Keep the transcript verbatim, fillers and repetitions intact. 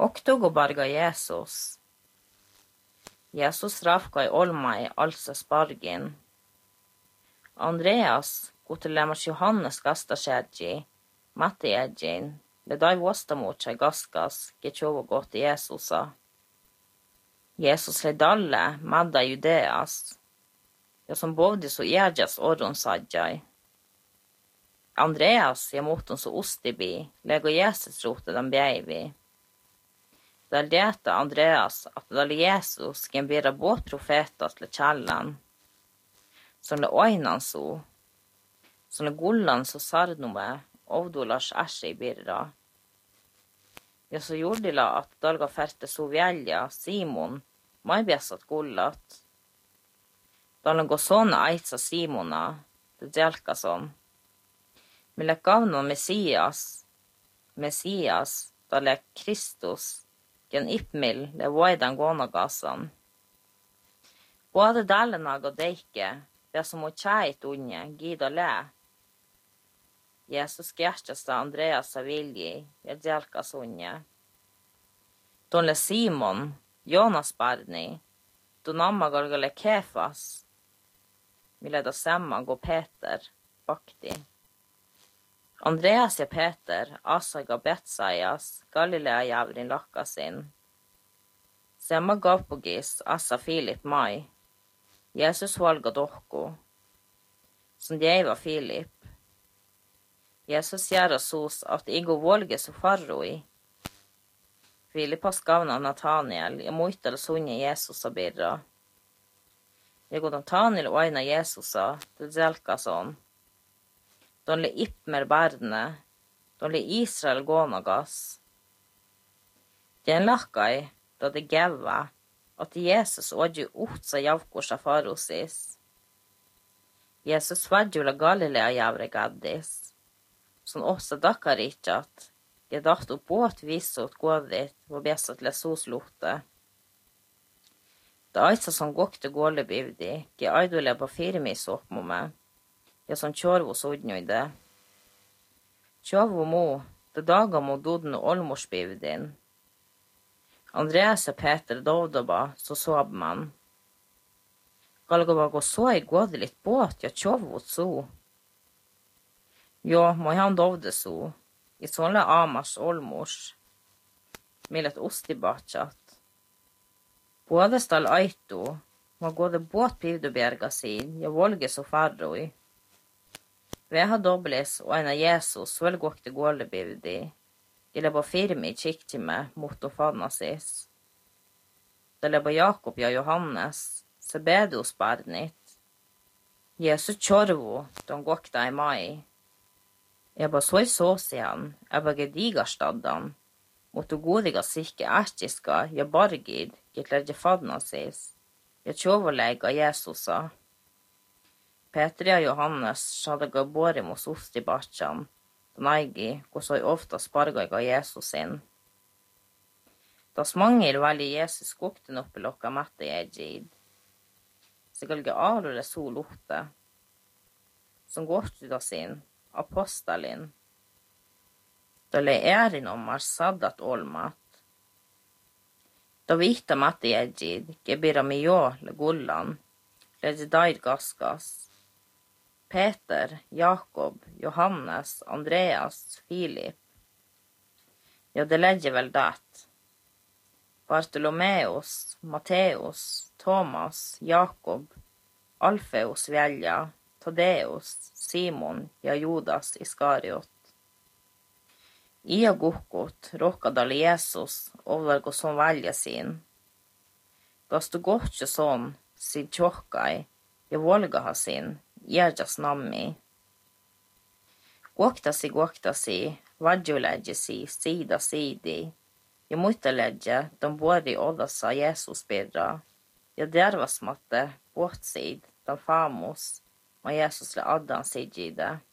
Oktogo barga Jesus. Jesus rafkai olmai alsa spargin. Andreas, kutelemmas Johannes gastasjädji, Matti edjin, le dai vuostamuutsai gaskas, getjovo gott Jesusa. Jesus le dalle, madda Judeas, ja som bovdi så edjas orron sadjai. Andreas, ja moton så ostibi, lego Jesus rote den bjeivi. Där detta Andreas att där Jesus kan bära båt profeter till källan. Som det öjnan så. Som det gullan så sarnome avdolars äsche birra. Jag så gjorde la att dalga färte så välja Simon mai bässat gullat. Dalga gå såna aitsa Simona det Jalkason. Mille gavno Messias. Messias dalga Kristus. Gen ipmil le vaidan gånagasan. Både dalena og deike, det som må tjeit unge, gida le. Jesus gjertjasta Andreas av vilji, jeg djelkas unge. Don le Simon, Jonas barni, don amma galgale Kefas, mille da semma gå Peter, bakti. Andreas ja Peter, Asaga Betsaias, Galilea javrin lakka sin. Semma Gapogis, Asa Filip mai. Jesus valga dohko. Som djeva Filip. Jesus gjør sos at igo volge så farroi. Filipas gavna Nathaniel, jeg moitar sunje Jesus av birra. Jeg går Nathaniel og eina Jesusa, til Zelkason. De le ipmer barne, de le Israel gånagas. Den lakkai, da det geva, at Jesus odju utsa javkorsa farosis. Jesus vadjula Galilea javre gaddis, som også dakaritjat, jeg dacht opp båt visot gåvit, hvor besat lesos lukte. Da aitsa som gokte gåle bivdi, ge aidule på firmis oppmo med, ja som kjorvo sodnjøyde. Kjorvo mo, det daga mo dodden og olmorsbivdin. Andreas og Peter dovdoba, så sov man. Galgova gå så i gåde litt båt, ja kjorvo så. Jo, må han dovde så, i sånne amars olmors, millet ostibatjat. Både stall aito, må gå det båt pivdobjerga sin, ja volge så farroi. Vi har dobblis og en av Jesus vel gått til gåle bivdi. Jeg leba firme i kiktime mot å fanna sis. Det leba Jakob ja Johannes, så bede hos barnit. Jesus kjorvo, de gåkta i mai. Jeg ba så i såsian, jeg ba gedigarstaddan, mot å godiga sikke ertiska, ja bargid, jeg lærde fanna sis. Jeg kjorvolega Jesusa. Peter og Johannes hadde gått båre mot ost i batjan, den eigi, og så ofta sparga jeg av Jesus sin. Da smangir veldig Jesus skokten oppe lokka matte jeg gid. Så galge alure så lukte, som gått ut av sin, apostelin. Da le erin om er saddat olmat. Da vita matte jeg gid, gebira mio le gullan, le dair gaskas. Peter, Jakob, Johannes, Andreas, Filip. Ja, det ledger vel det. Bartolomeus, Matteus, Thomas, Jakob, Alfeus Velja, Tadeus, Simon, ja Judas Iskariot. Ia gokot, råkadal Jesus, overgå som velja sin. Da stod godt jo sånn, sin tjokkai, ja volga ha sin, Jerjas nammi. Gåktasi, gåktasi, vadjuledjesi, sida sidi. Ja muitaledje, de båri odasa Jesus birra. Ja dervasmatte, båtsid, de famos, ma Jesus le addan sidjide.